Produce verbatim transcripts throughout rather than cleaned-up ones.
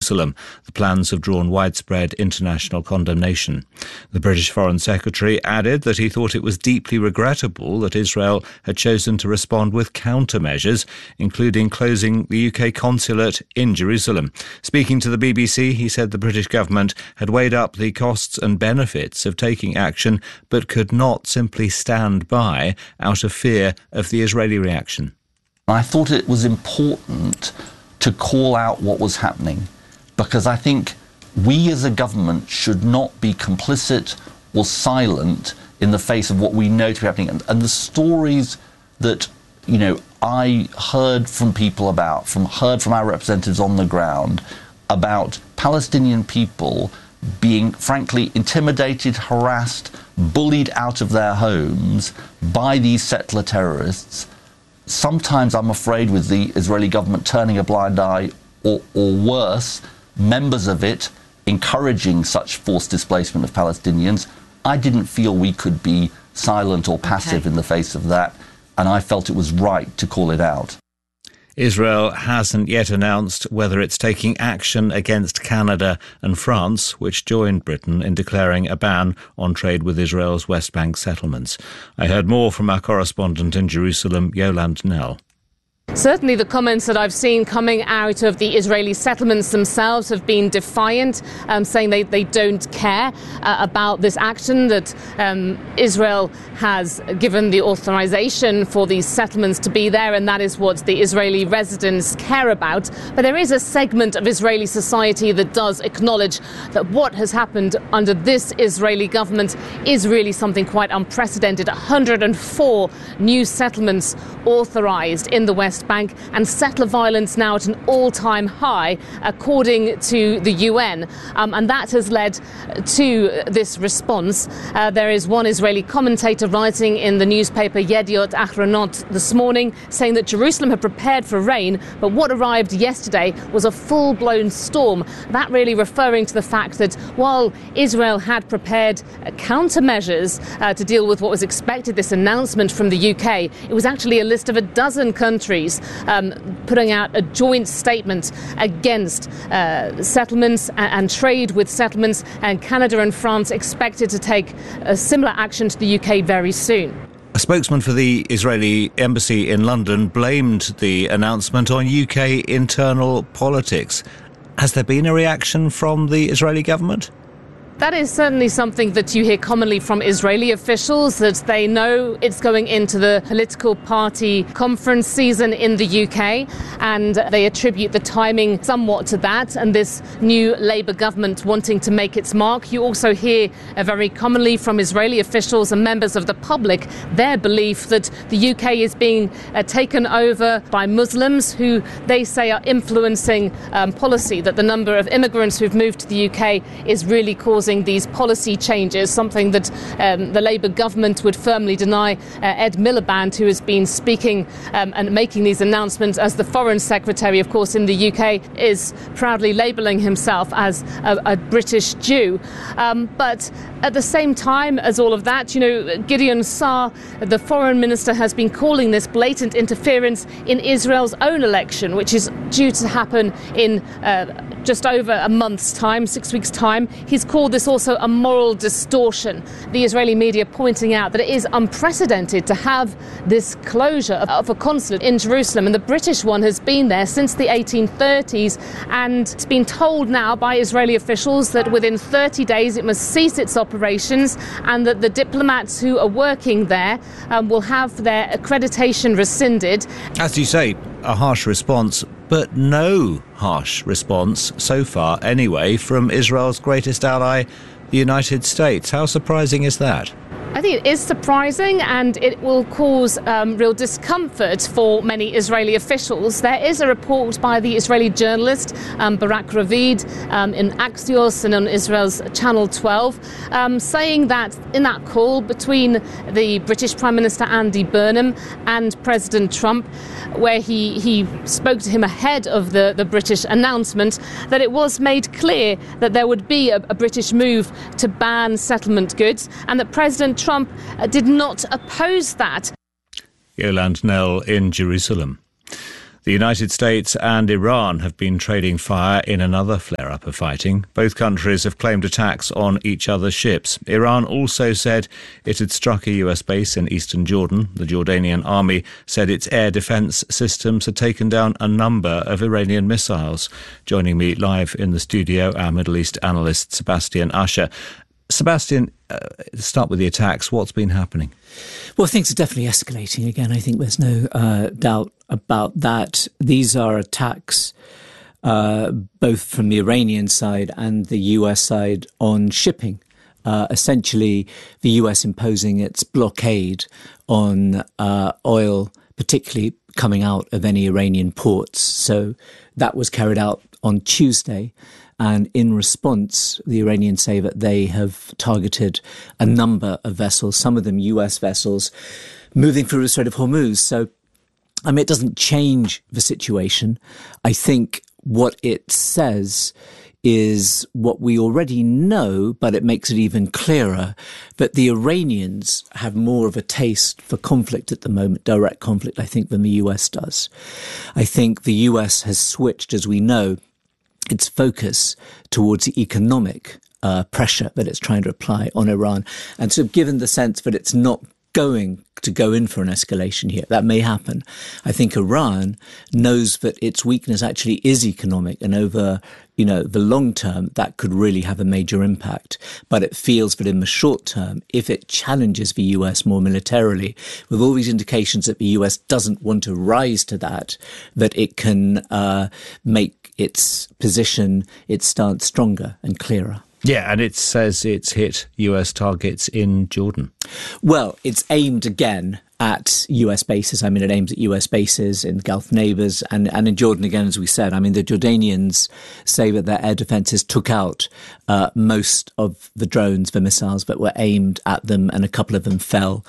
Jerusalem. The plans have drawn widespread international condemnation. The British Foreign Secretary added that he thought it was deeply regrettable that Israel had chosen to respond with countermeasures, including closing the U K consulate in Jerusalem. Speaking to the B B C, he said the British government had weighed up the costs and benefits of taking action, but could not simply stand by out of fear of the Israeli reaction. I thought it was important to call out what was happening, because I think we as a government should not be complicit or silent in the face of what we know to be happening. And, and the stories that, you know, I heard from people about, from heard from our representatives on the ground, about Palestinian people being, frankly, intimidated, harassed, bullied out of their homes by these settler terrorists. Sometimes I'm afraid with the Israeli government turning a blind eye, or, or worse, members of it encouraging such forced displacement of Palestinians. I didn't feel we could be silent or passive okay. in the face of that, and I felt it was right to call it out. Israel hasn't yet announced whether it's taking action against Canada and France, which joined Britain in declaring a ban on trade with Israel's West Bank settlements. I heard more from our correspondent in Jerusalem, Yolande Knell. Certainly the comments that I've seen coming out of the Israeli settlements themselves have been defiant, um, saying they, they don't care uh, about this action, that um, Israel has given the authorization for these settlements to be there, and that is what the Israeli residents care about. But there is a segment of Israeli society that does acknowledge that what has happened under this Israeli government is really something quite unprecedented. one hundred four new settlements authorized in the West Bank, and settler violence now at an all-time high, according to the U N. Um, and that has led to this response. Uh, there is one Israeli commentator writing in the newspaper Yediot Ahronot this morning, saying that Jerusalem had prepared for rain, but what arrived yesterday was a full-blown storm. That really referring to the fact that while Israel had prepared uh, countermeasures uh, to deal with what was expected, this announcement from the U K, it was actually a list of a dozen countries Um, putting out a joint statement against uh, settlements and, and trade with settlements, and Canada and France expected to take a similar action to the U K very soon. A spokesman for the Israeli embassy in London blamed the announcement on U K internal politics. Has there been a reaction from the Israeli government? That is certainly something that you hear commonly from Israeli officials, that they know it's going into the political party conference season in the U K, and they attribute the timing somewhat to that and this new Labour government wanting to make its mark. You also hear uh, very commonly from Israeli officials and members of the public their belief that the U K is being uh, taken over by Muslims who they say are influencing um, policy, that the number of immigrants who've moved to the U K is really causing these policy changes, something that um, the Labour government would firmly deny. Uh, Ed Miliband, who has been speaking um, and making these announcements as the Foreign Secretary, of course, in the U K, is proudly labelling himself as a, a British Jew. Um, but at the same time as all of that, you know, Gideon Saar, the Foreign Minister, has been calling this blatant interference in Israel's own election, which is due to happen in uh, just over a month's time, six weeks' time. He's called this also a moral distortion. The Israeli media pointing out that it is unprecedented to have this closure of a consulate in Jerusalem, and the British one has been there since the eighteen thirties, and it's been told now by Israeli officials that within thirty days it must cease its operations, and that the diplomats who are working there um, will have their accreditation rescinded. As you say, a harsh response, but no harsh response so far anyway from Israel's greatest ally, the United States. How surprising is that? I think it is surprising, and it will cause um, real discomfort for many Israeli officials. There is a report by the Israeli journalist um, Barak Ravid um, in Axios and on Israel's Channel twelve, um, saying that in that call between the British Prime Minister Andy Burnham and President Trump, where he, he spoke to him ahead of the, the British announcement, that it was made clear that there would be a, a British move to ban settlement goods, and that President Trump uh, did not oppose that. Yolande Knell in Jerusalem. The The United States and Iran have been trading fire in another flare-up of fighting. Both countries have claimed attacks on each other's ships. Iran also said it had struck a U S base in eastern Jordan. The Jordanian army said its air defence systems had taken down a number of Iranian missiles. Joining me live in the studio, our Middle East analyst Sebastian Usher. Sebastian, uh, start with the attacks. What's been happening? Well, things are definitely escalating again. I think there's no uh, doubt about that. These are attacks uh, both from the Iranian side and the U S side on shipping. Uh, essentially, the U S imposing its blockade on uh, oil, particularly coming out of any Iranian ports. So that was carried out on Tuesday. And in response, the Iranians say that they have targeted a number of vessels, some of them U S vessels, moving through the Strait of Hormuz. So, I mean, it doesn't change the situation. I think what it says is what we already know, but it makes it even clearer that the Iranians have more of a taste for conflict at the moment, direct conflict, I think, than the U S does. I think the U S has switched, as we know, its focus towards the economic uh, pressure that it's trying to apply on Iran. And so given the sense that it's not going to go in for an escalation here, that may happen. I think Iran knows that its weakness actually is economic, and over, you know, the long term, that could really have a major impact. But it feels that in the short term, if it challenges the U S more militarily, with all these indications that the U S doesn't want to rise to that, that it can uh, make its position, its stance stronger and clearer. Yeah, and it says it's hit U S targets in Jordan. Well, it's aimed again at U S bases. I mean, it aims at U S bases in Gulf neighbours and, and in Jordan again, as we said. I mean, the Jordanians say that their air defences took out uh, most of the drones, the missiles that were aimed at them, and a couple of them fell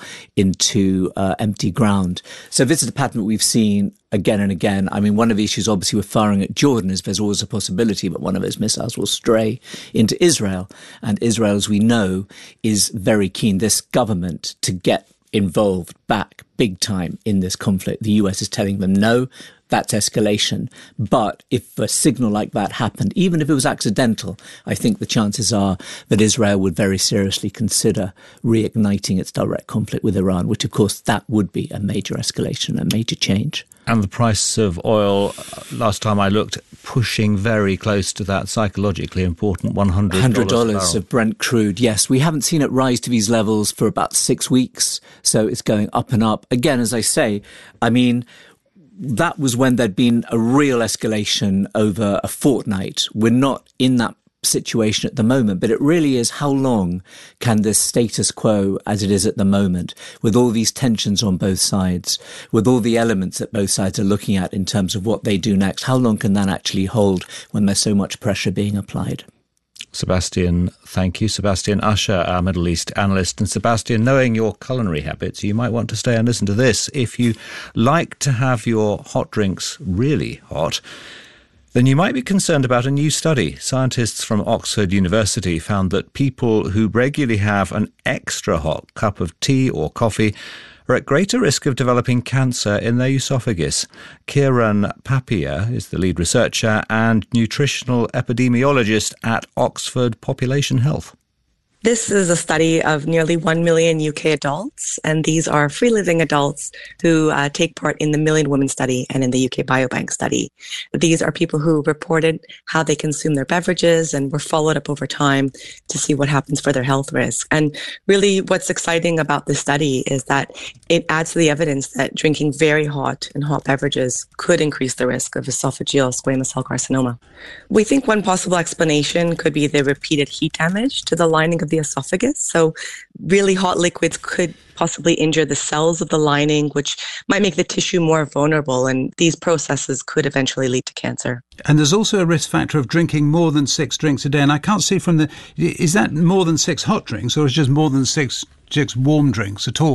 into uh, empty ground. So this is a pattern that we've seen again and again. I mean, one of the issues obviously with firing at Jordan is there's always a possibility that one of those missiles will stray into Israel. And Israel, as we know, is very keen, this government, to get involved back big time in this conflict. The U S is telling them, no, that's escalation. But if a signal like that happened, even if it was accidental, I think the chances are that Israel would very seriously consider reigniting its direct conflict with Iran, which of course that would be a major escalation, a major change. And the price of oil, last time I looked, pushing very close to that psychologically important one hundred dollars, one hundred dollars of Brent crude. Yes, we haven't seen it rise to these levels for about six weeks. So it's going up and up. Again, as I say, I mean, that was when there'd been a real escalation over a fortnight. We're not in that situation at the moment, but it really is, how long can this status quo as it is at the moment, with all these tensions on both sides, with all the elements that both sides are looking at in terms of what they do next, how long can that actually hold when there's so much pressure being applied? Sebastian, thank you. Sebastian Usher, our Middle East analyst. And Sebastian, knowing your culinary habits, you might want to stay and listen to this. If you like to have your hot drinks really hot, then you might be concerned about a new study. Scientists from Oxford University found that people who regularly have an extra hot cup of tea or coffee are at greater risk of developing cancer in their esophagus. Kieran Papier is the lead researcher and nutritional epidemiologist at Oxford Population Health. This is a study of nearly one million U K adults, and these are free-living adults who uh, take part in the Million Women study and in the U K Biobank study. These are people who reported how they consume their beverages and were followed up over time to see what happens for their health risk. And really what's exciting about this study is that it adds to the evidence that drinking very hot and hot beverages could increase the risk of esophageal squamous cell carcinoma. We think one possible explanation could be the repeated heat damage to the lining of the esophagus. So really hot liquids could possibly injure the cells of the lining, which might make the tissue more vulnerable, and these processes could eventually lead to cancer. And there's also a risk factor of drinking more than six drinks a day. And I can't see from the, is that more than six hot drinks, or is it just more than six, six warm drinks at all?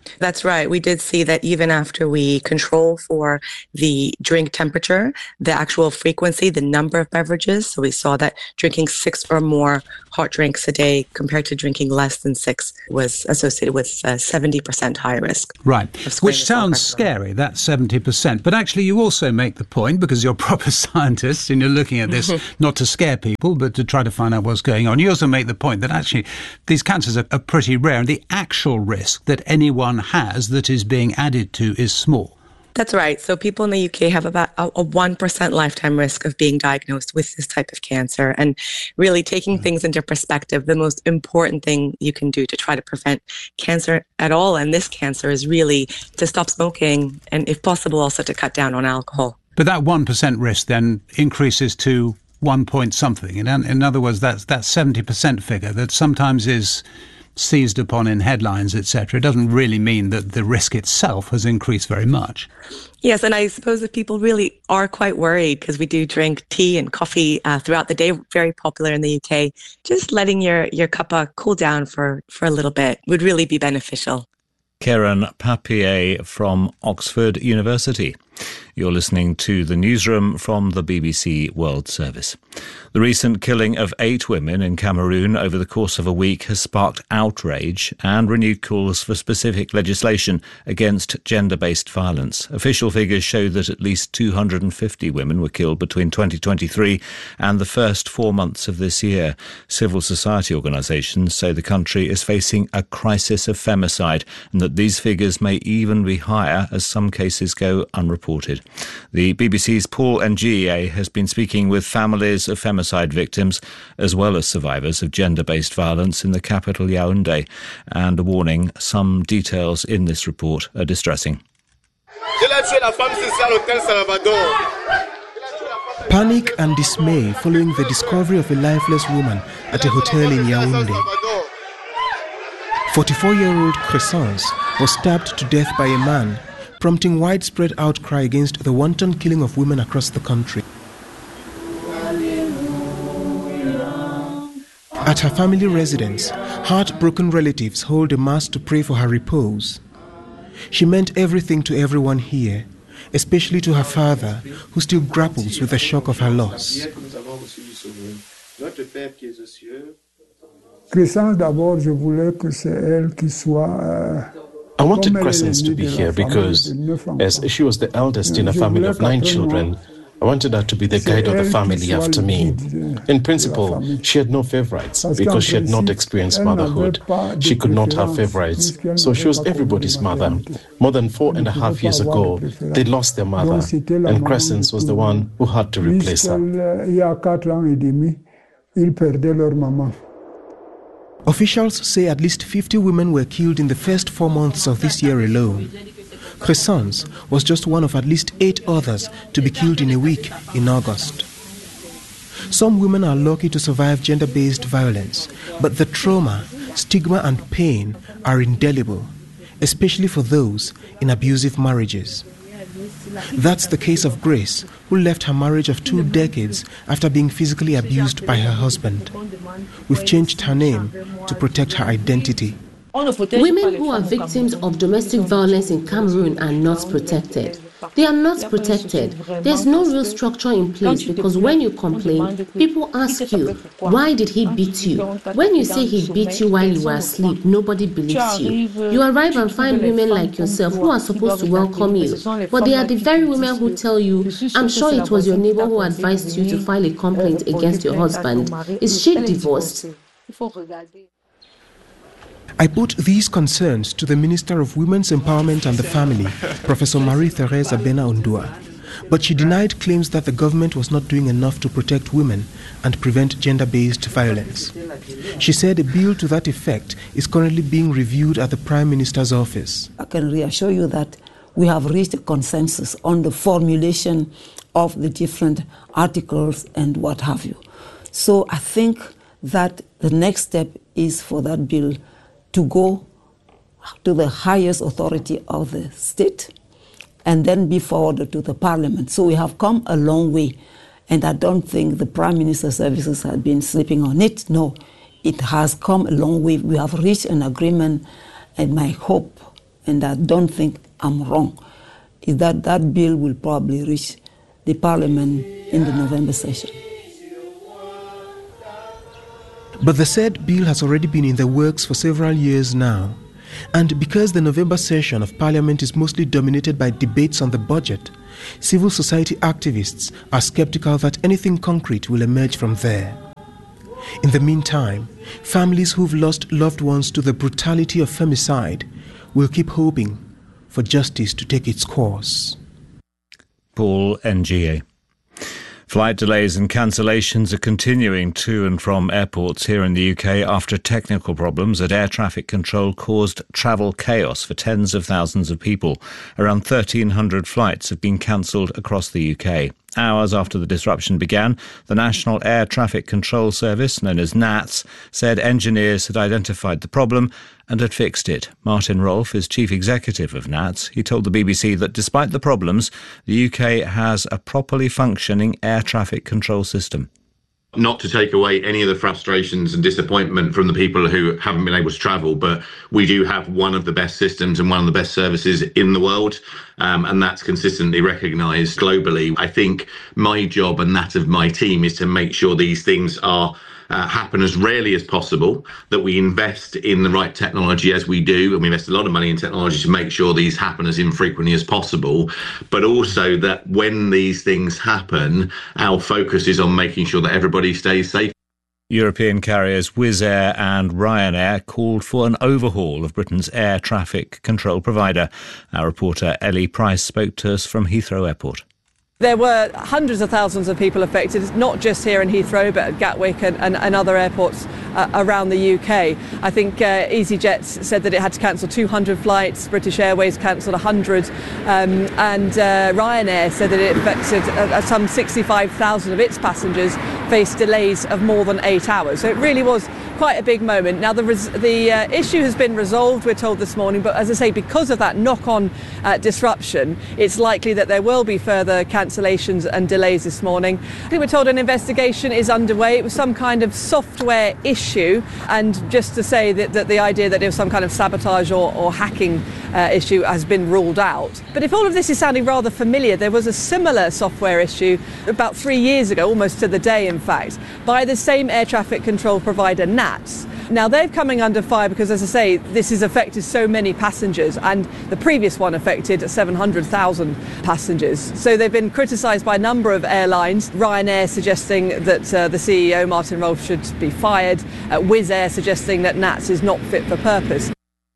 That's right. We did see that even after we control for the drink temperature, the actual frequency, the number of beverages. So we saw that drinking six or more hot drinks a day compared to drinking less than six was associated with a seventy percent higher risk. Right, which sounds scary, that seventy percent. But actually you also make the point, because you're proper scientists and you're looking at this not to scare people, but to try to find out what's going on. You also make the point that actually these cancers are, are pretty rare, and the actual risk that anyone has that is being added to is small. That's right. So people in the U K have about a, a one percent lifetime risk of being diagnosed with this type of cancer. And really taking things into perspective, the most important thing you can do to try to prevent cancer at all, and this cancer, is really to stop smoking and, if possible, also to cut down on alcohol. But that one percent risk then increases to one point something. In, in other words, that's that seventy percent figure that sometimes is seized upon in headlines, et cetera. It doesn't really mean that the risk itself has increased very much. Yes, and I suppose that people really are quite worried, because we do drink tea and coffee uh, throughout the day, very popular in the U K. Just letting your, your cuppa cool down for, for a little bit would really be beneficial. Karen Papier from Oxford University. You're listening to the newsroom from the B B C World Service. The recent killing of eight women in Cameroon over the course of a week has sparked outrage and renewed calls for specific legislation against gender-based violence. Official figures show that at least two hundred fifty women were killed between twenty twenty-three and the first four months of this year. Civil society organisations say the country is facing a crisis of femicide, and that these figures may even be higher as some cases go unreported. The B B C's Paul Njie has been speaking with families of femicide victims as well as survivors of gender-based violence in the capital Yaoundé, and a warning: some details in this report are distressing. Panic and dismay following the discovery of a lifeless woman at a hotel in Yaoundé. forty-four-year-old Crescence was stabbed to death by a man, prompting widespread outcry against the wanton killing of women across the country. At her family residence, heartbroken relatives hold a mass to pray for her repose. She meant everything to everyone here, especially to her father, who still grapples with the shock of her loss. Crescence, d'abord, je voulais que c'est elle qui soit... Euh... I wanted Crescence to be here because, as she was the eldest in a family of nine children, I wanted her to be the guide of the family after me. In principle, she had no favorites because she had not experienced motherhood. She could not have favorites, so she was everybody's mother. More than four and a half years ago, they lost their mother, and Crescence was the one who had to replace her. Officials say at least fifty women were killed in the first four months of this year alone. Crescence was just one of at least eight others to be killed in a week in August. Some women are lucky to survive gender-based violence, but the trauma, stigma and pain are indelible, especially for those in abusive marriages. That's the case of Grace, who left her marriage of two decades after being physically abused by her husband. We've changed her name to protect her identity. Women who are victims of domestic violence in Cameroon are not protected. They are not protected. There's no real structure in place, because when you complain, people ask you, why did he beat you? When you say he beat you while you were asleep, nobody believes you. You arrive and find women like yourself who are supposed to welcome you, but they are the very women who tell you, I'm sure it was your neighbor who advised you to file a complaint against your husband. Is she divorced? I put these concerns to the Minister of Women's Empowerment and the Family, Professor Marie-Thérèse Abena-Ondua, but she denied claims that the government was not doing enough to protect women and prevent gender-based violence. She said a bill to that effect is currently being reviewed at the Prime Minister's office. I can reassure you that we have reached a consensus on the formulation of the different articles and what have you. So I think that the next step is for that bill to go to the highest authority of the state and then be forwarded to the parliament. So we have come a long way, and I don't think the Prime Minister's services have been sleeping on it. No, it has come a long way. We have reached an agreement, and my hope and I don't think I'm wrong, is that that bill will probably reach the parliament in the November session. But the said bill has already been in the works for several years now. And because the November session of Parliament is mostly dominated by debates on the budget, civil society activists are skeptical that anything concrete will emerge from there. In the meantime, families who've lost loved ones to the brutality of femicide will keep hoping for justice to take its course. Paul N G A. Flight delays and cancellations are continuing to and from airports here in the U K after technical problems at air traffic control caused travel chaos for tens of thousands of people. Around thirteen hundred flights have been cancelled across the U K. Hours after the disruption began, the National Air Traffic Control Service, known as NATS, said engineers had identified the problem and had fixed it. Martin Rolfe is chief executive of NATS. He told the B B C that despite the problems, the U K has a properly functioning air traffic control system. Not to take away any of the frustrations and disappointment from the people who haven't been able to travel, but we do have one of the best systems and one of the best services in the world, um, and that's consistently recognised globally. I think my job and that of my team is to make sure these things are Uh, happen as rarely as possible, that we invest in the right technology as we do, and we invest a lot of money in technology to make sure these happen as infrequently as possible, but also that when these things happen, our focus is on making sure that everybody stays safe. European carriers Wizz Air and Ryanair called for an overhaul of Britain's air traffic control provider. Our reporter Ellie Price spoke to us from Heathrow Airport. There were hundreds of thousands of people affected, not just here in Heathrow, but at Gatwick and, and, and other airports uh, around the U K. I think uh, EasyJet said that it had to cancel two hundred flights, British Airways cancelled one hundred, um, and uh, Ryanair said that it affected uh, some sixty-five thousand of its passengers faced delays of more than eight hours. So it really was quite a big moment. Now the, res- the uh, issue has been resolved, we're told this morning, but as I say, because of that knock-on uh, disruption, it's likely that there will be further cancellations and delays this morning. I think we're told an investigation is underway. It was some kind of software issue, and just to say that, that the idea that it was some kind of sabotage or, or hacking uh, issue has been ruled out. But if all of this is sounding rather familiar, there was a similar software issue about three years ago, almost to the day in fact, by the same air traffic control provider, NATS. Now they're coming under fire because, as I say, this has affected so many passengers, and the previous one affected seven hundred thousand passengers. So they've been criticised by a number of airlines. Ryanair suggesting that uh, the C E O, Martin Rolfe, should be fired. Uh, Wizz Air suggesting that NATS is not fit for purpose.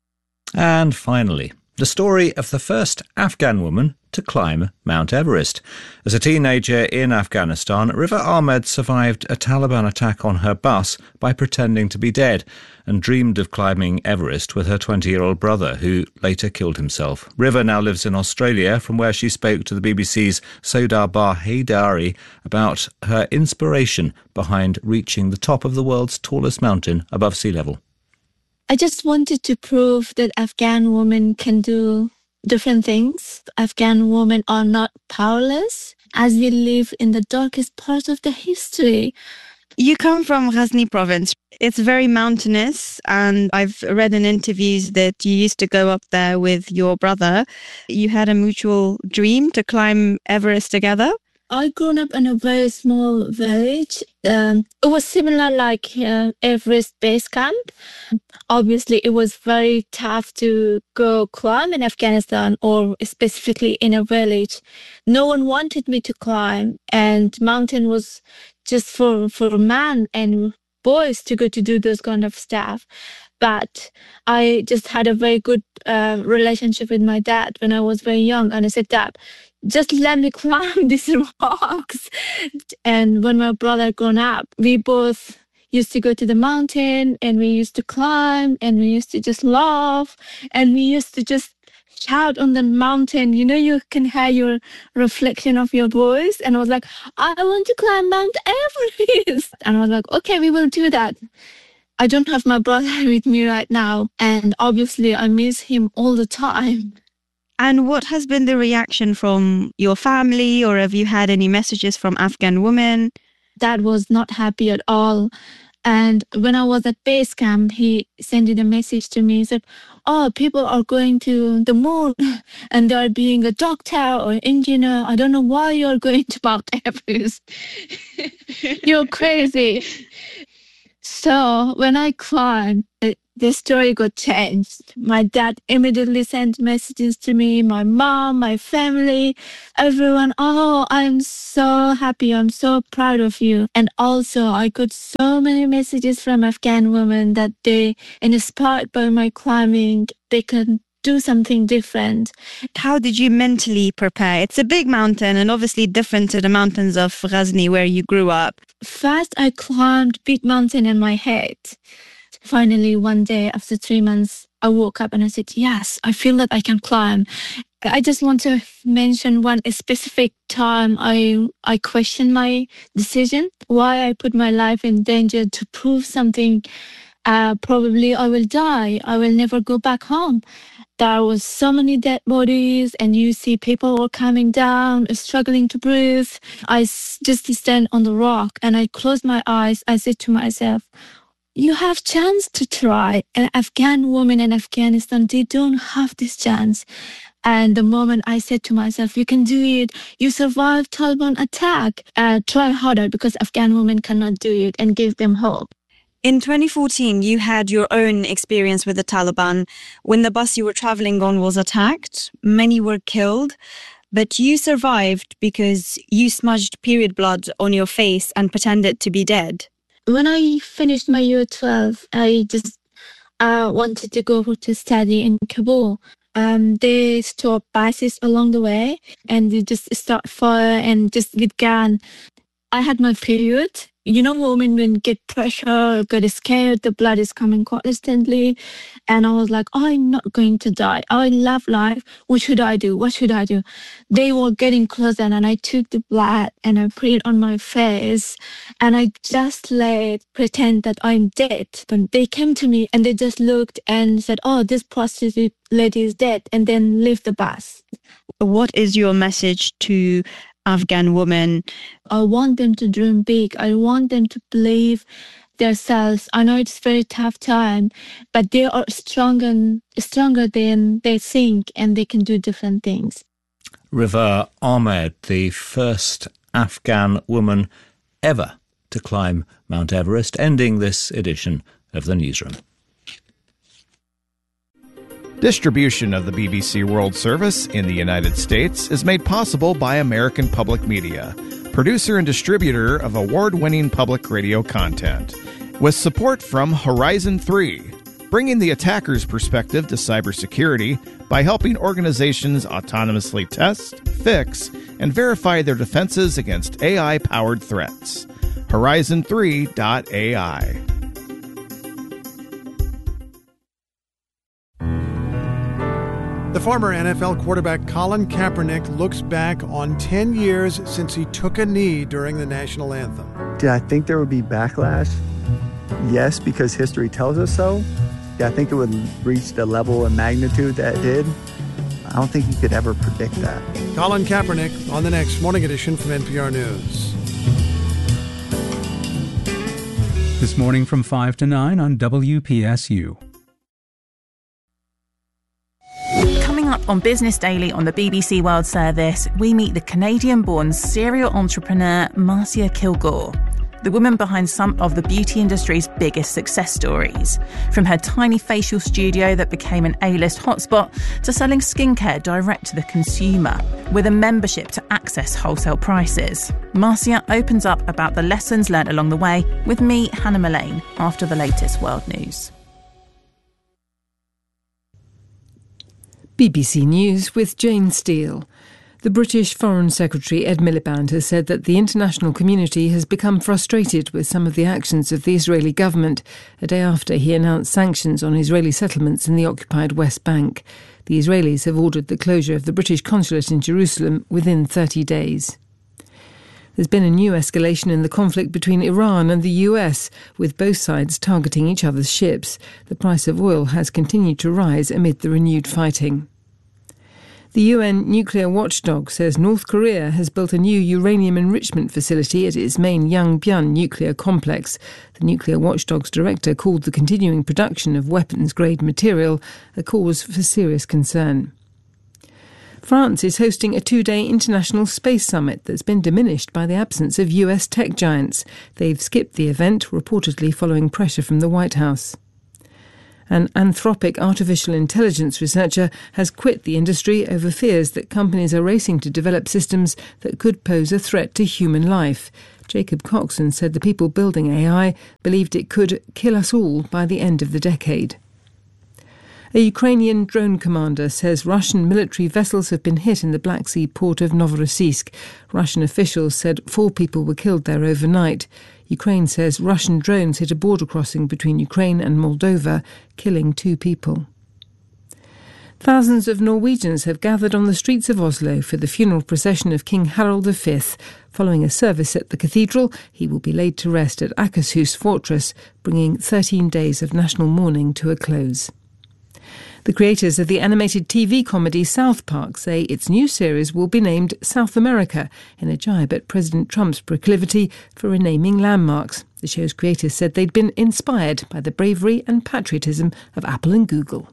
And finally, the story of the first Afghan woman to climb Mount Everest. As a teenager in Afghanistan, River Ahmed survived a Taliban attack on her bus by pretending to be dead and dreamed of climbing Everest with her twenty-year-old brother, who later killed himself. River now lives in Australia, from where she spoke to the B B C's Sodar Bar Haidari about her inspiration behind reaching the top of the world's tallest mountain above sea level. I just wanted to prove that Afghan women can do different things. Afghan women are not powerless, as we live in the darkest part of the history. You come from Ghazni province. It's very mountainous, and I've read in interviews that you used to go up there with your brother. You had a mutual dream to climb Everest together. I grew up in a very small village. Um, it was similar like uh, Everest Base Camp. Obviously, it was very tough to go climb in Afghanistan, or specifically in a village. No one wanted me to climb, and mountain was just for, for men and boys to go to do those kind of stuff. But I just had a very good uh, relationship with my dad when I was very young, and I said, Dad, just let me climb these rocks. And when my brother grown up, we both used to go to the mountain, and we used to climb, and we used to just laugh, and we used to just shout on the mountain. You know, you can hear your reflection of your voice. And I was like, I want to climb Mount Everest. And I was like, okay, we will do that. I don't have my brother with me right now, and obviously I miss him all the time. And what has been the reaction from your family, or have you had any messages from Afghan women? Dad was not happy at all. And when I was at base camp, he sent in a message to me. He said, oh, people are going to the moon and they are being a doctor or engineer. I don't know why you're going to Mount Everest. You're crazy. So when I climbed, the story got changed. My dad immediately sent messages to me, my mom, my family, everyone. Oh, I'm so happy. I'm so proud of you. And also I got so many messages from Afghan women that they, inspired by my climbing, they can do something different. How did you mentally prepare? It's a big mountain and obviously different to the mountains of Ghazni where you grew up. First, I climbed big mountain in my head. Finally, one day after three months, I woke up and I said, yes, I feel that I can climb. I just want to mention one specific time I I questioned my decision, why I put my life in danger to prove something. Uh, probably I will die. I will never go back home. There was so many dead bodies and you see people all coming down, struggling to breathe. I just stand on the rock and I closed my eyes. I said to myself, you have chance to try. An Afghan woman in Afghanistan, they don't have this chance. And the moment I said to myself, you can do it, you survived Taliban attack, uh, try harder because Afghan women cannot do it, and give them hope. In twenty fourteen, you had your own experience with the Taliban. When the bus you were traveling on was attacked, many were killed, but you survived because you smudged period blood on your face and pretended to be dead. When I finished my year twelve, I just uh, wanted to go to study in Kabul. Um, they stopped buses along the way and they just start fire and just with gun. I had my period. You know, women when get pressure, get scared, the blood is coming constantly. And I was like, oh, I'm not going to die. I love life. What should I do? What should I do? They were getting closer and I took the blood and I put it on my face. And I just let pretend that I'm dead. But they came to me and they just looked and said, oh, this prostitute lady is dead. And then leave the bus. What is your message to Afghan women? I want them to dream big. I want them to believe themselves. I know it's a very tough time, but they are stronger, stronger than they think, and they can do different things. River Ahmed, the first Afghan woman ever to climb Mount Everest, ending this edition of the Newsroom. Distribution of the B B C World Service in the United States is made possible by American Public Media, producer and distributor of award-winning public radio content, with support from Horizon three, bringing the attacker's perspective to cybersecurity by helping organizations autonomously test, fix, and verify their defenses against A I-powered threats. Horizon three dot A I. The former N F L quarterback Colin Kaepernick looks back on ten years since he took a knee during the national anthem. Did I think there would be backlash? Yes, because history tells us so. Did I think it would reach the level and magnitude that it did? I don't think you could ever predict that. Colin Kaepernick on the next Morning Edition from N P R News. This morning from five to nine on W P S U. Coming up on Business Daily on the B B C World Service, we meet the Canadian-born serial entrepreneur Marcia Kilgore, the woman behind some of the beauty industry's biggest success stories. From her tiny facial studio that became an A-list hotspot to selling skincare direct to the consumer with a membership to access wholesale prices. Marcia opens up about the lessons learned along the way with me, Hannah Mullane, after the latest world news. B B C News with Jane Steele. The British Foreign Secretary Ed Miliband has said that the international community has become frustrated with some of the actions of the Israeli government a day after he announced sanctions on Israeli settlements in the occupied West Bank. The Israelis have ordered the closure of the British consulate in Jerusalem within thirty days. There's been a new escalation in the conflict between Iran and the U S, with both sides targeting each other's ships. The price of oil has continued to rise amid the renewed fighting. The U N nuclear watchdog says North Korea has built a new uranium enrichment facility at its main Yongbyon nuclear complex. The nuclear watchdog's director called the continuing production of weapons-grade material a cause for serious concern. France is hosting a two-day international space summit that's been diminished by the absence of U S tech giants. They've skipped the event, reportedly following pressure from the White House. An Anthropic artificial intelligence researcher has quit the industry over fears that companies are racing to develop systems that could pose a threat to human life. Jacob Coxon said the people building A I believed it could kill us all by the end of the decade. A Ukrainian drone commander says Russian military vessels have been hit in the Black Sea port of Novorossiysk. Russian officials said four people were killed there overnight. Ukraine says Russian drones hit a border crossing between Ukraine and Moldova, killing two people. Thousands of Norwegians have gathered on the streets of Oslo for the funeral procession of King Harald the Fifth. Following a service at the cathedral, he will be laid to rest at Akershus Fortress, bringing thirteen days of national mourning to a close. The creators of the animated T V comedy South Park say its new series will be named South America, in a jibe at President Trump's proclivity for renaming landmarks. The show's creators said they'd been inspired by the bravery and patriotism of Apple and Google.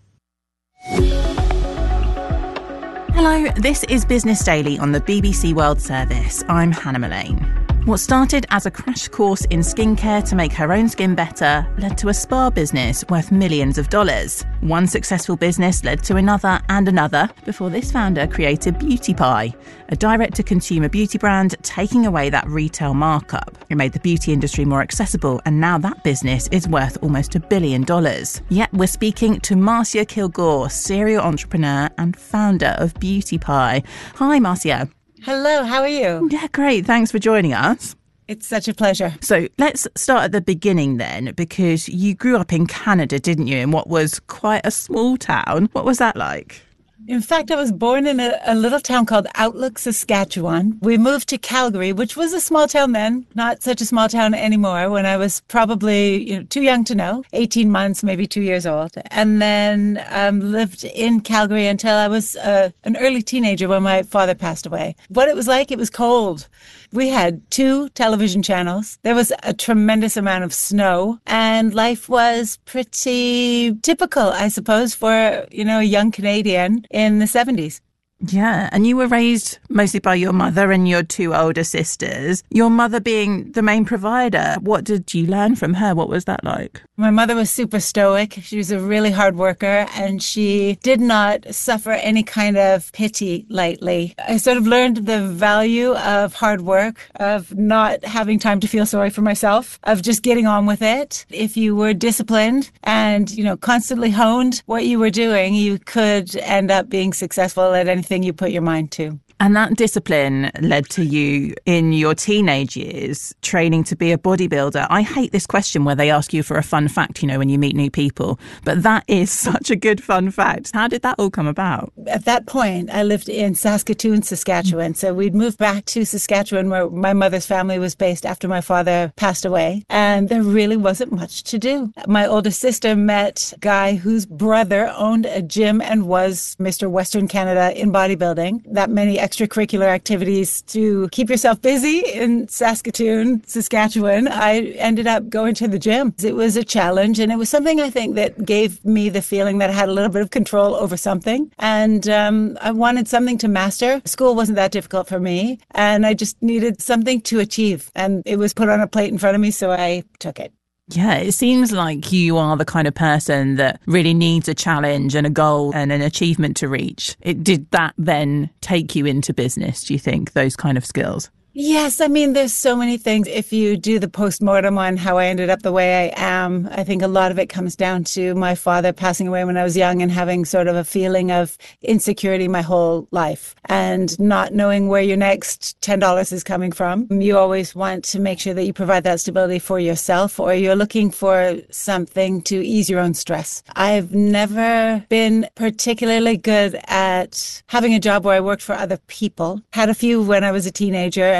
Hello, this is Business Daily on the B B C World Service. I'm Hannah Mullane. What started as a crash course in skincare to make her own skin better led to a spa business worth millions of dollars. One successful business led to another and another before this founder created Beauty Pie, a direct-to-consumer beauty brand taking away that retail markup. It made the beauty industry more accessible, and now that business is worth almost a billion dollars. Yet we're speaking to Marcia Kilgore, serial entrepreneur and founder of Beauty Pie. Hi, Marcia. Hello, how are you? Yeah, great. Thanks for joining us. It's such a pleasure. So let's start at the beginning then, because you grew up in Canada, didn't you, in what was quite a small town. What was that like? In fact, I was born in a, a little town called Outlook, Saskatchewan. We moved to Calgary, which was a small town then, not such a small town anymore, when I was probably you know, too young to know, eighteen months, maybe two years old. And then um, lived in Calgary until I was uh, an early teenager when my father passed away. What it was like, it was cold. We had two television channels. There was a tremendous amount of snow, and life was pretty typical, I suppose, for, you know, a young Canadian in the seventies. Yeah, and you were raised mostly by your mother and your two older sisters, your mother being the main provider. What did you learn from her? What was that like? My mother was super stoic. She was a really hard worker, and she did not suffer any kind of pity lightly. I sort of learned the value of hard work, of not having time to feel sorry for myself, of just getting on with it. If you were disciplined and, you know, constantly honed what you were doing, you could end up being successful at anything you put your mind to. And that discipline led to you in your teenage years training to be a bodybuilder. I hate this question where they ask you for a fun fact, you know, when you meet new people. But that is such a good fun fact. How did that all come about? At that point, I lived in Saskatoon, Saskatchewan. So we'd moved back to Saskatchewan where my mother's family was based after my father passed away. And there really wasn't much to do. My older sister met a guy whose brother owned a gym and was Mister Western Canada in bodybuilding. That many extracurricular activities to keep yourself busy in Saskatoon, Saskatchewan. I ended up going to the gym. It was a challenge, and it was something I think that gave me the feeling that I had a little bit of control over something. And um, I wanted something to master. School wasn't that difficult for me, and I just needed something to achieve. And it was put on a plate in front of me, so I took it. Yeah, it seems like you are the kind of person that really needs a challenge and a goal and an achievement to reach. It, did that then take you into business, do you think, those kind of skills? Yes, I mean, there's so many things. If you do the postmortem on how I ended up the way I am, I think a lot of it comes down to my father passing away when I was young and having sort of a feeling of insecurity my whole life and not knowing where your next ten dollars is coming from. You always want to make sure that you provide that stability for yourself, or you're looking for something to ease your own stress. I've never been particularly good at having a job where I worked for other people. Had a few when I was a teenager, and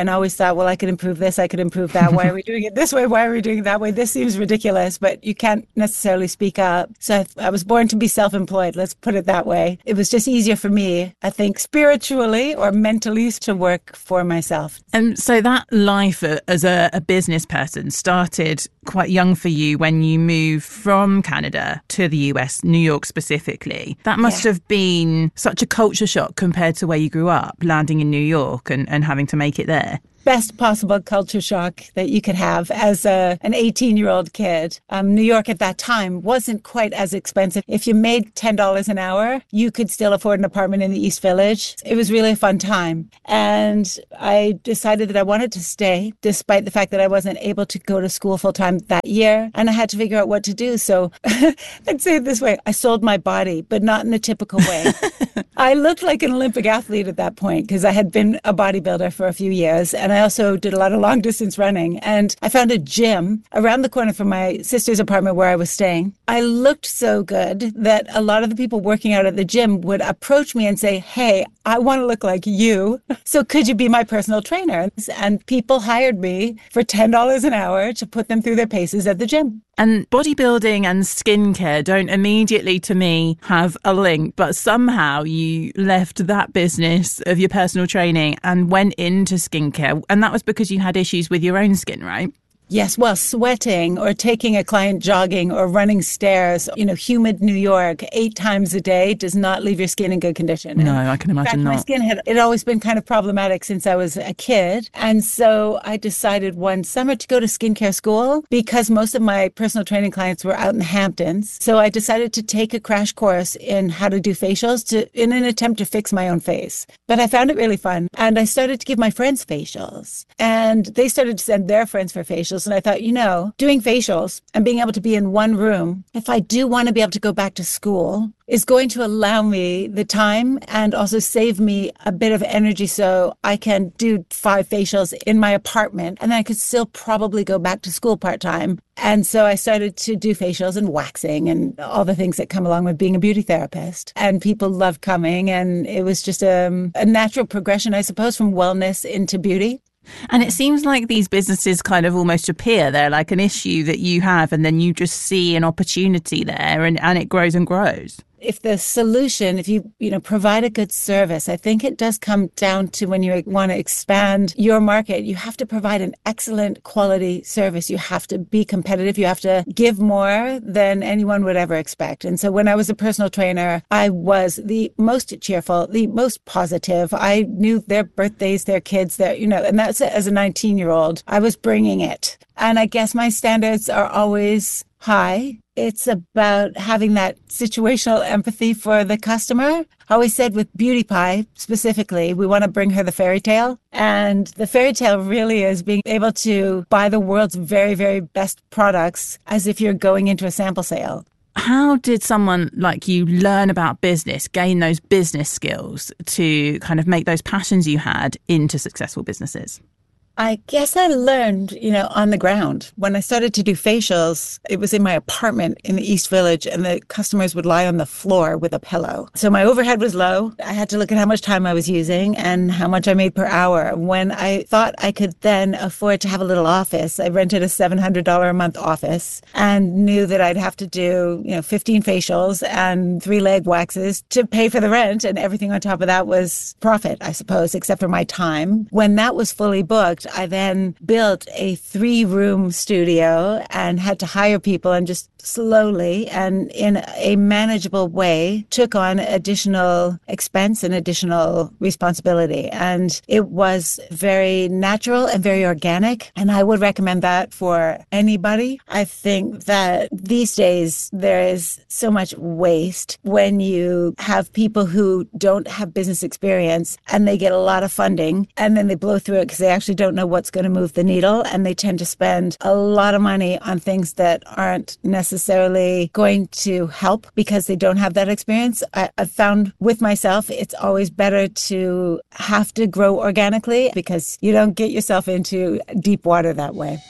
and always thought, well, I could improve this, I could improve that. Why are we doing it this way? Why are we doing it that way? This seems ridiculous, but you can't necessarily speak up. So I, I was born to be self-employed, let's put it that way. It was just easier for me, I think, spiritually or mentally to work for myself. And so that life as a, a business person started quite young for you when you moved from Canada to the U S, New York specifically. That must yeah. have been such a culture shock compared to where you grew up, landing in New York and, and having to make it there. Best possible culture shock that you could have as a, an eighteen-year-old kid. Um, New York at that time wasn't quite as expensive. If you made ten dollars an hour, you could still afford an apartment in the East Village. It was really a fun time. And I decided that I wanted to stay, despite the fact that I wasn't able to go to school full-time that year. And I had to figure out what to do. So I'd say it this way. I sold my body, but not in a typical way. I looked like an Olympic athlete at that point because I had been a bodybuilder for a few years. And I also did a lot of long distance running. And I found a gym around the corner from my sister's apartment where I was staying. I looked so good that a lot of the people working out at the gym would approach me and say, hey, I want to look like you. So could you be my personal trainer? And people hired me for ten dollars an hour to put them through their paces at the gym. And bodybuilding and skincare don't immediately, to me, have a link, but somehow you left that business of your personal training and went into skincare. And that was because you had issues with your own skin, right? Yes, well, sweating or taking a client jogging or running stairs, you know, humid New York eight times a day does not leave your skin in good condition. No, and I can imagine in fact, not. My skin had it always been kind of problematic since I was a kid. And so I decided one summer to go to skincare school because most of my personal training clients were out in the Hamptons. So I decided to take a crash course in how to do facials to in an attempt to fix my own face. But I found it really fun. And I started to give my friends facials. And they started to send their friends for facials. And I thought, you know, doing facials and being able to be in one room, if I do want to be able to go back to school, is going to allow me the time and also save me a bit of energy so I can do five facials in my apartment and then I could still probably go back to school part-time. And so I started to do facials and waxing and all the things that come along with being a beauty therapist. And people loved coming, and it was just a, a natural progression, I suppose, from wellness into beauty. And it seems like these businesses kind of almost appear. They're like an issue that you have, and then you just see an opportunity there, and, and it grows and grows. If the solution, if you, you know, provide a good service, I think it does come down to when you want to expand your market, you have to provide an excellent quality service. You have to be competitive. You have to give more than anyone would ever expect. And so when I was a personal trainer, I was the most cheerful, the most positive. I knew their birthdays, their kids, their, you know, and that's as a nineteen year old, I was bringing it. And I guess my standards are always high. It's about having that situational empathy for the customer. I always said with Beauty Pie specifically, we want to bring her the fairy tale. And the fairy tale really is being able to buy the world's very, very best products as if you're going into a sample sale. How did someone like you learn about business, gain those business skills to kind of make those passions you had into successful businesses? I guess I learned, you know, on the ground. When I started to do facials, it was in my apartment in the East Village, and the customers would lie on the floor with a pillow. So my overhead was low. I had to look at how much time I was using and how much I made per hour. When I thought I could then afford to have a little office, I rented a seven hundred dollars a month office and knew that I'd have to do, you know, fifteen facials and three leg waxes to pay for the rent, and everything on top of that was profit, I suppose, except for my time. When that was fully booked, I then built a three-room studio and had to hire people and just slowly and in a manageable way took on additional expense and additional responsibility. And it was very natural and very organic. And I would recommend that for anybody. I think that these days there is so much waste when you have people who don't have business experience and they get a lot of funding and then they blow through it because they actually don't know what's going to move the needle, and they tend to spend a lot of money on things that aren't necessarily going to help because they don't have that experience. I, I've found with myself, it's always better to have to grow organically because you don't get yourself into deep water that way.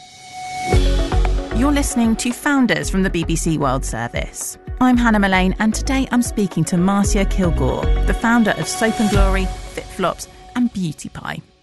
You're listening to Founders from the B B C World Service. I'm Hannah Mullane, and today I'm speaking to Marcia Kilgore, the founder of Soap and Glory, Fit Flops and Beauty Pie.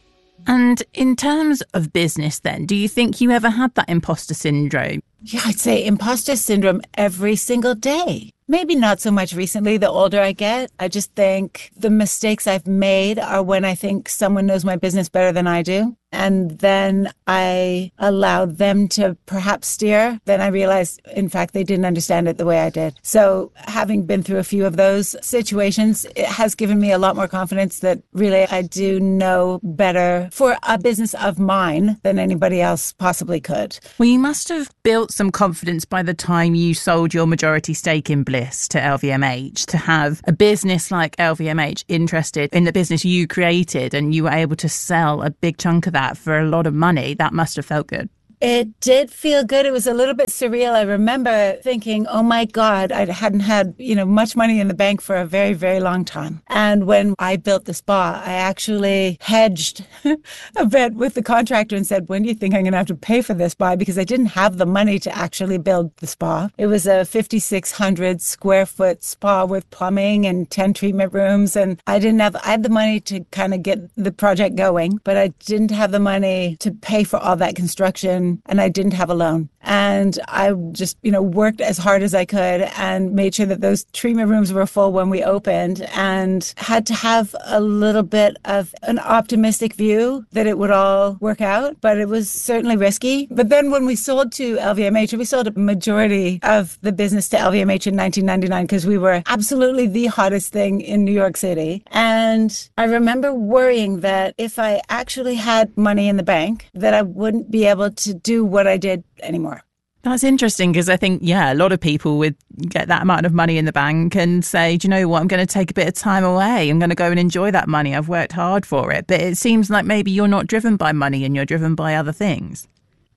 And in terms of business then, do you think you ever had that imposter syndrome? Yeah, I'd say imposter syndrome every single day. Maybe not so much recently, the older I get. I just think the mistakes I've made are when I think someone knows my business better than I do. And then I allow them to perhaps steer. Then I realize, in fact, they didn't understand it the way I did. So having been through a few of those situations, it has given me a lot more confidence that really I do know better for a business of mine than anybody else possibly could. Well, you must have built some confidence by the time you sold your majority stake in Bliss to L V M H, to have a business like L V M H interested in the business you created, and you were able to sell a big chunk of that for a lot of money. That must have felt good. It did feel good. It was a little bit surreal. I remember thinking, oh my God, I hadn't had, you know, much money in the bank for a very, very long time. And when I built the spa, I actually hedged a bit with the contractor and said, when do you think I'm going to have to pay for this spa? Because I didn't have the money to actually build the spa. It was a fifty-six hundred square foot spa with plumbing and ten treatment rooms. And I didn't have, I had the money to kind of get the project going, but I didn't have the money to pay for all that construction. And I didn't have a loan. And I just, you know, worked as hard as I could and made sure that those treatment rooms were full when we opened, and had to have a little bit of an optimistic view that it would all work out. But it was certainly risky. But then when we sold to L V M H, we sold a majority of the business to L V M H in nineteen ninety-nine because we were absolutely the hottest thing in New York City. And I remember worrying that if I actually had money in the bank, that I wouldn't be able to do what I did anymore. That's interesting, because I think, yeah, a lot of people would get that amount of money in the bank and say, do you know what, I'm going to take a bit of time away. I'm going to go and enjoy that money. I've worked hard for it. But it seems like maybe you're not driven by money and you're driven by other things.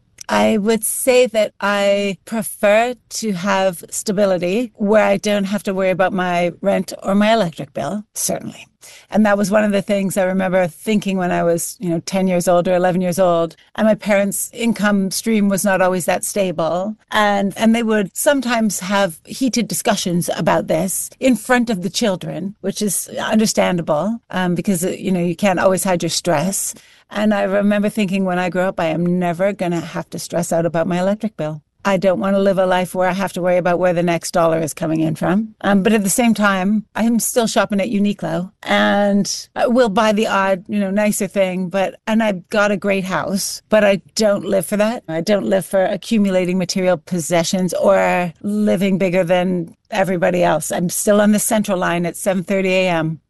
I would say that I prefer to have stability where I don't have to worry about my rent or my electric bill, certainly. And that was one of the things I remember thinking when I was, you know, ten years old or eleven years old. And my parents' income stream was not always that stable. And, and they would sometimes have heated discussions about this in front of the children, which is understandable um, because, you know, you can't always hide your stress. And I remember thinking when I grow up, I am never going to have to stress out about my electric bill. I don't want to live a life where I have to worry about where the next dollar is coming in from. Um, but at the same time, I'm still shopping at Uniqlo, and I will buy the odd, you know, nicer thing. But and I've got a great house, but I don't live for that. I don't live for accumulating material possessions or living bigger than everybody else. I'm still on the Central Line at seven thirty a.m.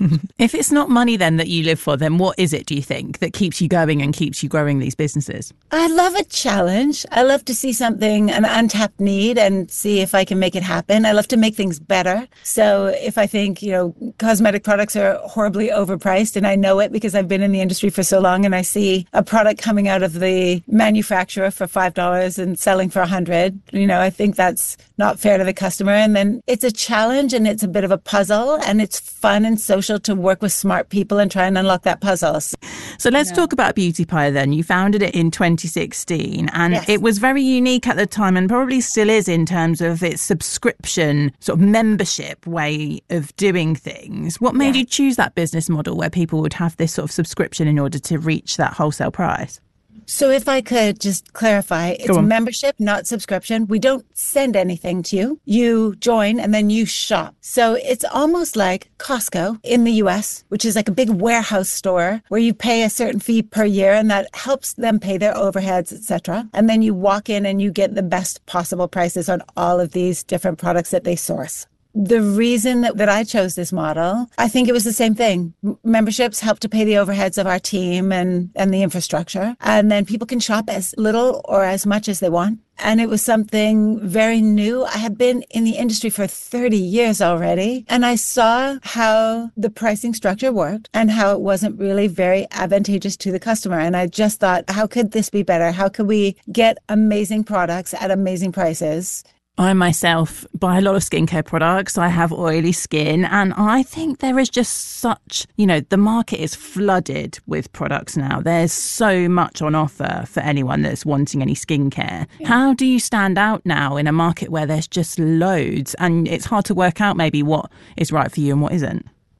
If it's not money then that you live for, then what is it, do you think, that keeps you going and keeps you growing these businesses? I love a challenge. I love to see something, an untapped need, and see if I can make it happen. I love to make things better. So if I think, you know, cosmetic products are horribly overpriced, and I know it because I've been in the industry for so long, and I see a product coming out of the manufacturer for five dollars and selling for one hundred dollars, you know, I think that's not fair to the customer. And then it's a challenge, and it's a bit of a puzzle, and it's fun and social to work with smart people and try and unlock that puzzle. So let's yeah. talk about Beauty Pie then. You founded it in twenty sixteen, and yes. it was very unique at the time, and probably still is in terms of its subscription sort of membership way of doing things. What made yeah. you choose that business model where people would have this sort of subscription in order to reach that wholesale price? So if I could just clarify, it's membership, not subscription. We don't send anything to you. You join and then you shop. So it's almost like Costco in the U S, which is like a big warehouse store where you pay a certain fee per year, and that helps them pay their overheads, et cetera. And then you walk in and you get the best possible prices on all of these different products that they source. The reason that, that I chose this model, I think it was the same thing. M- memberships help to pay the overheads of our team and, and the infrastructure. And then people can shop as little or as much as they want. And it was something very new. I had been in the industry for thirty years already, and I saw how the pricing structure worked and how it wasn't really very advantageous to the customer. And I just thought, how could this be better? How could we get amazing products at amazing prices? I myself buy a lot of skincare products. I have oily skin, and I think there is just such, you know, the market is flooded with products now. There's so much on offer for anyone that's wanting any skincare. Yeah. How do you stand out now in a market where there's just loads and it's hard to work out maybe what is right for you and what isn't?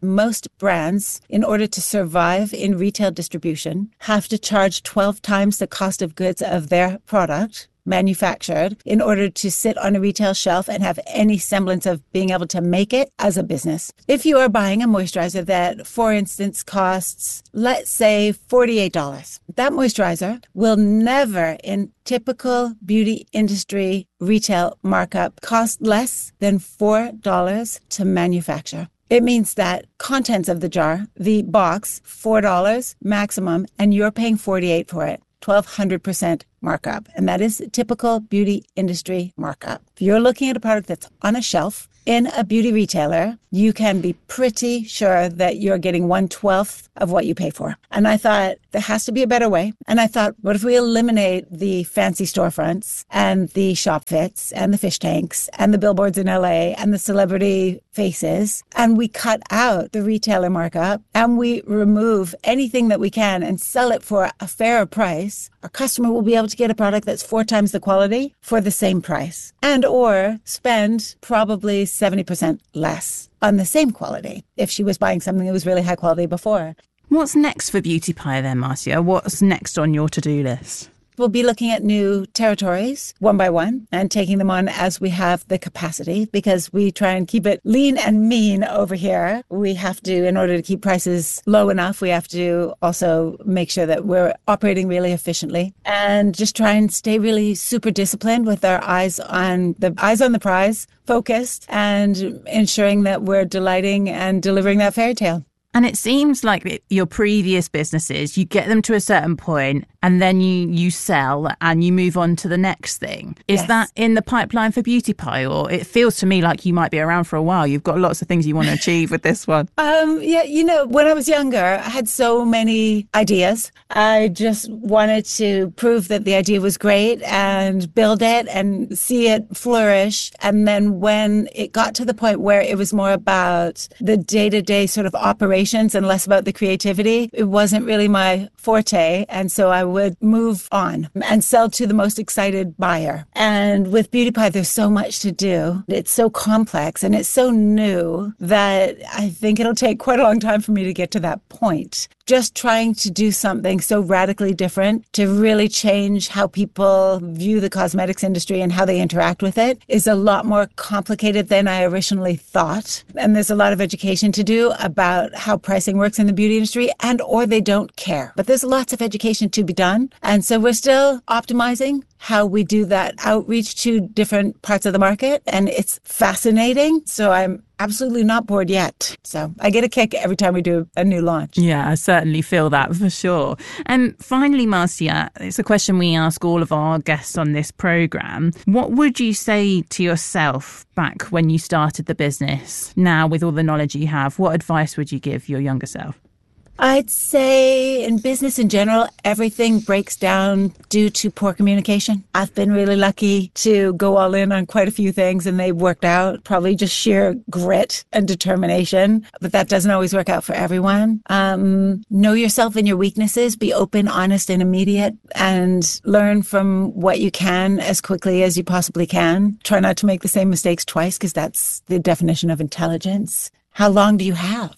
most brands, in order to survive in retail distribution, have to charge twelve times the cost of goods of their product manufactured in order to sit on a retail shelf and have any semblance of being able to make it as a business. If you are buying a moisturizer that, for instance, costs, let's say, forty-eight dollars, that moisturizer will never, in typical beauty industry retail markup, cost less than four dollars to manufacture. It means that contents of the jar, the box, four dollars maximum, and you're paying forty-eight dollars for it. twelve hundred percent markup. And that is typical beauty industry markup. If you're looking at a product that's on a shelf in a beauty retailer, you can be pretty sure that you're getting one twelfth of what you pay for. And I thought there has to be a better way. And I thought, what if we eliminate the fancy storefronts and the shop fits and the fish tanks and the billboards in L A and the celebrity faces, and we cut out the retailer markup and we remove anything that we can and sell it for a fairer price? Our customer will be able to get a product that's four times the quality for the same price, and or spend probably seventy percent less on the same quality if she was buying something that was really high quality before. What's next for Beauty Pie then, Marcia? What's next on your to-do list? We'll be looking at new territories one by one and taking them on as we have the capacity, because we try and keep it lean and mean over here. We have to, in order to keep prices low enough, we have to also make sure that we're operating really efficiently and just try and stay really super disciplined with our eyes on the eyes on the prize, focused, and ensuring that we're delighting and delivering that fairy tale. And it seems like your previous businesses, you get them to a certain point and then you, you sell and you move on to the next thing. Is yes. that in the pipeline for Beauty Pie? Or it feels to me like you might be around for a while. You've got lots of things you want to achieve with this one. Um, yeah, you know, when I was younger, I had so many ideas. I just wanted to prove that the idea was great and build it and see it flourish. And then when it got to the point where it was more about the day-to-day sort of operation and less about the creativity, it wasn't really my forte. And so I would move on and sell to the most excited buyer. And with Beauty Pie, there's so much to do. It's so complex and it's so new that I think it'll take quite a long time for me to get to that point. Just trying to do something so radically different to really change how people view the cosmetics industry and how they interact with it is a lot more complicated than I originally thought. And there's a lot of education to do about how pricing works in the beauty industry, and or they don't care. But there's lots of education to be done. And so we're still optimizing how we do that outreach to different parts of the market. And it's fascinating. So I'm absolutely not bored yet. So I get a kick every time we do a new launch. Yeah, I certainly feel that for sure. And finally, Marcia, it's a question we ask all of our guests on this programme. What would you say to yourself back when you started the business? Now, with all the knowledge you have, what advice would you give your younger self? I'd say in business in general, everything breaks down due to poor communication. I've been really lucky to go all in on quite a few things and they worked out, probably just sheer grit and determination. But that doesn't always work out for everyone. Um, know yourself and your weaknesses, be open, honest, and immediate, and learn from what you can as quickly as you possibly can. Try not to make the same mistakes twice, because that's the definition of intelligence. How long do you have?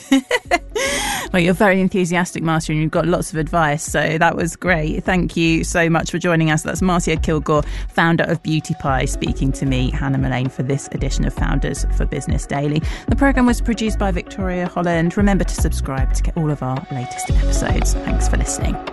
Well, you're very enthusiastic, Marcia, and you've got lots of advice. So that was great. Thank you so much for joining us. That's Marcia Kilgore, founder of Beauty Pie, speaking to me, Hannah Mullane, for this edition of Founders for Business Daily. The programme was produced by Victoria Holland. Remember to subscribe to get all of our latest episodes. Thanks for listening.